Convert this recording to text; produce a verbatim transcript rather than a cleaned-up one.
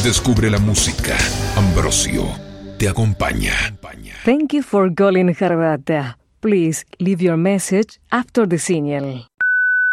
Descubre la música. Ambrosio te acompaña. Thank you for calling Harvata. Please leave your message after the signal.